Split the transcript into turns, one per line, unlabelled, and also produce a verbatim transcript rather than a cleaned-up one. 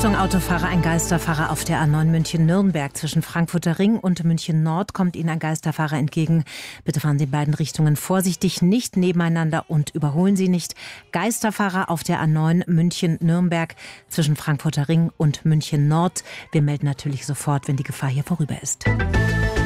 Achtung, Autofahrer, ein Geisterfahrer auf der A neun München-Nürnberg. Zwischen Frankfurter Ring und München-Nord kommt Ihnen ein Geisterfahrer entgegen. Bitte fahren Sie in beiden Richtungen vorsichtig, nicht nebeneinander und überholen Sie nicht. Geisterfahrer auf der A neun München-Nürnberg zwischen Frankfurter Ring und München-Nord. Wir melden natürlich sofort, wenn die Gefahr hier vorüber ist.